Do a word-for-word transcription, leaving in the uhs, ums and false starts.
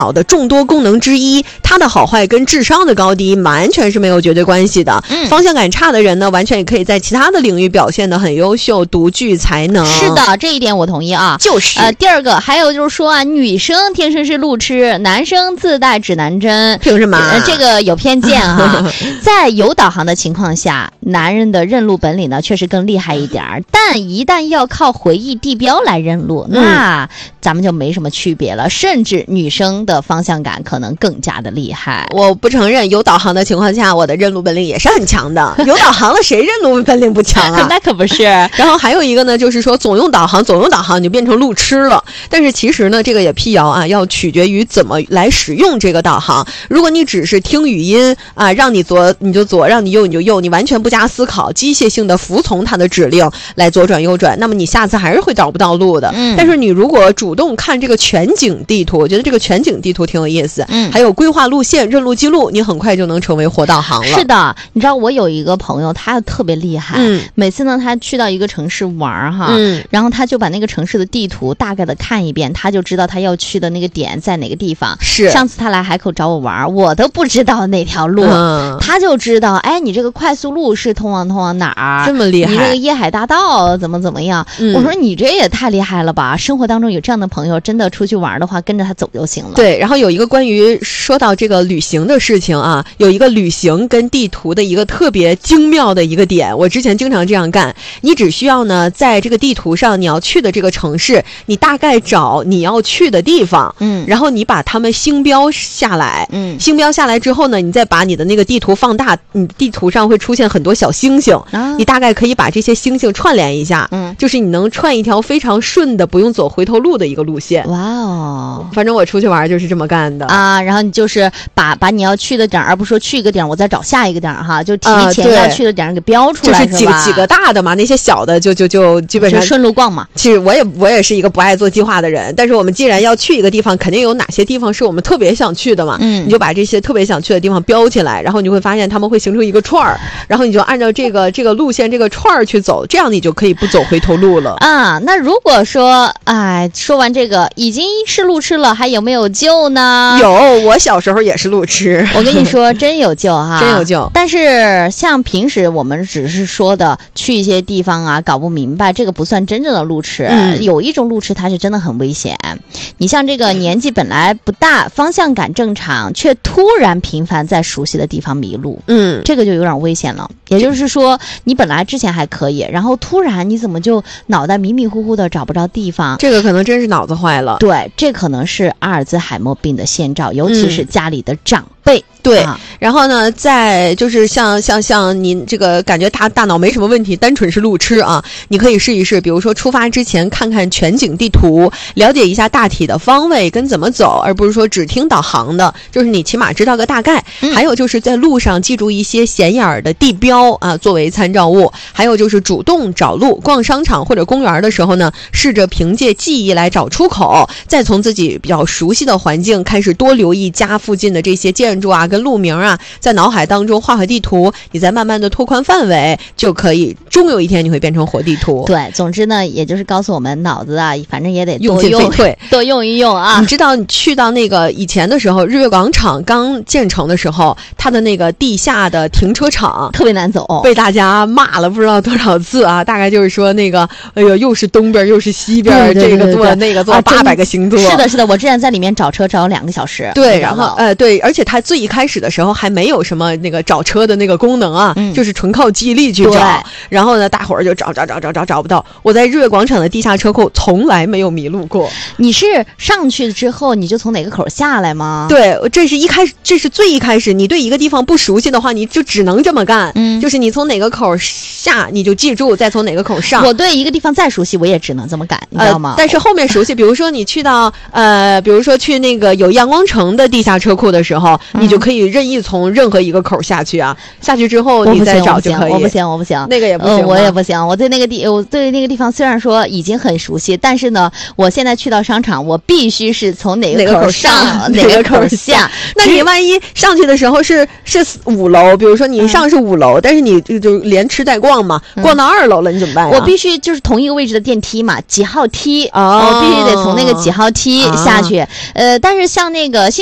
脑的众多功能之一，它的好坏跟智商的高低完全是没有绝对关系的。嗯，方向感差的人呢，完全也可以在其他的领域表现得很优秀，独具才能。 是的，这一点我同意啊。 就是呃，第二个还有就是说啊，女生天生是路痴，男生自带指南针， 凭什么？ 呃，这个有偏见哈。在有导航的情况下，男人的认路本领呢确实更厉害一点儿，但一旦要靠回忆地标来认路，嗯、那咱们就没什么区别了，甚至女生的方向感可能更加的厉害。 我不承认，有导航的情况下，我的认路本领也是很强的。有导航了，谁认路本领不强啊？ 那可不是。 然后还有一个呢，就是说总用导航，总用导航你就变成路痴了。但是其实呢，这个也辟谣啊，要取决于怎么来使用这个导航。如果你只是听语音啊，让你左你就左，让你右你就右，你完全不加思考，机械性的服从它的指令来左转右转，那么你下次还是会找不到路的。嗯。但是你如果主动看这个全景地图，我觉得这个全景地图挺有意思。嗯。还有规划路线、认路记录，你很快就能成为活导航了。 是的，你知道我有一个朋友，他特别厉害。嗯。每次呢，他去到一个城市玩哈，嗯，然后他就把那个城市的地图大概的看一遍，他就知道他要去的那个点在哪个地方。 是。 上次他来海口找我玩，我都不知道那条路，嗯、他就知道，哎，你这个快速路是通往通往哪儿？ 这么厉害！ 你这个夜海大道怎么怎么样？嗯、我说你这也太厉害了吧！生活当中有这样的朋友，真的出去玩的话，跟着他走就行了。 对，然后有一个关于说到这个旅行的事情啊，有一个旅行跟地图的一个特别精妙的一个点，我之前经常这样干。你只需要呢，在这个地图上你要去的这个城市，你大概找你要去的地方，嗯，然后你把它们星标下来，嗯，星标下来之后呢，你再把你的那个地图放大，你地图上会出现很多小星星，啊、你大概可以把这些星星串联一下，嗯，就是你能串一条非常顺的，不用走回头路的一个路线。 哇哦， 反正我出去玩就是这么干的啊。然后你就是把把你要去的点，而不是说去一个点我再找下一个点哈，就提前要去的点给标出来， 就是几几个大的嘛，那些小的就就就基本上就顺路逛嘛。 其实我也我也是一个不爱做计划的人，但是我们既然要去一个地方，肯定有哪些地方是我们特别想去的嘛，嗯，你就把这些特别想去的地方标起来，然后你会发现他们会形成一个串儿，然后你就按照这个这个路线这个串儿去走，这样你就可以不走回头路了啊。那如果说哎，说完这个已经是路痴了，还有没有救呢？ 有，我小时候也是路痴。 我跟你说，真有救哈， 真有救。 但是像平时我们只是说的去一些地方啊，搞不明白，这个不算真正的路痴。嗯、有一种路痴，它是真的很危险。你像这个年纪本来不大，方向感正常，却突然频繁在熟悉的地方迷路，嗯，这个就有点危险了。也就是说，你本来之前还可以，然后突然你怎么就脑袋迷迷糊糊的找不着地方？ 这个可能真是脑子坏了。 对，这可能是阿尔兹海默病的先兆，尤其是家里的长辈。嗯对、啊，然后呢，再就是像像像您这个感觉大大脑没什么问题，单纯是路痴啊，你可以试一试，比如说出发之前看看全景地图，了解一下大体的方位跟怎么走，而不是说只听导航的，就是你起码知道个大概。嗯、还有就是在路上记住一些显眼儿的地标啊，作为参照物。还有就是主动找路，逛商场或者公园的时候呢，试着凭借记忆来找出口，再从自己比较熟悉的环境开始多留意家附近的这些建筑啊。跟路名啊，在脑海当中画画地图，你再慢慢的拓宽范围，就可以终有一天你会变成活地图。 对，总之呢，也就是告诉我们脑子啊，反正也得多用进废退， 多用一用啊。 你知道，你去到那个以前的时候，日月广场刚建成的时候，它的那个地下的停车场特别难走， 被大家骂了不知道多少次啊。大概就是说那个，哎呦，又是东边又是西边，这个坐那个坐八百个星座。 是的，是的，我之前在里面找车找两个小时。 对，然后呃对，而且它最一开始的时候还没有什么那个找车的那个功能啊，嗯、就是纯靠记忆力去找。然后呢，大伙儿就找找找找找找不到。我在日月广场的地下车库从来没有迷路过。 你是上去之后你就从哪个口下来吗？ 对，这是一开始，这是最一开始，你对一个地方不熟悉的话，你就只能这么干。嗯，就是你从哪个口下，你就记住，再从哪个口上。 我对一个地方再熟悉，我也只能这么干，你知道吗？ 呃、但是后面熟悉，比如说你去到呃，比如说去那个有阳光城的地下车库的时候，嗯、你就可以任意从从任何一个口下去啊，下去之后你再找就可以。 我不行，我不行， 那个也不行、 呃，我也不行。我对那个地，我对那个地方虽然说已经很熟悉，但是呢，我现在去到商场，我必须是从哪个口上，哪个口下。 那你万一上去的时候是是五楼，比如说你上是五楼，嗯、但是你就就连吃带逛嘛，逛到二楼了，你怎么办呀？ 我必须就是同一个位置的电梯嘛，几号梯， 哦， 我必须得从那个几号梯下去。哦、呃，但是像那个。